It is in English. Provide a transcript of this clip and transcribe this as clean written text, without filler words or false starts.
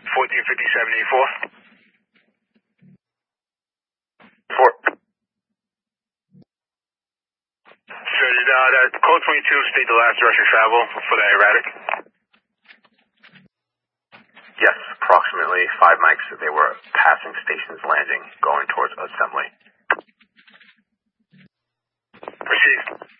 145784. 4. So did that code 22 state the last direction of travel for the erratic? Yes, approximately 5 mics. They were passing stations landing, going towards assembly. Proceed.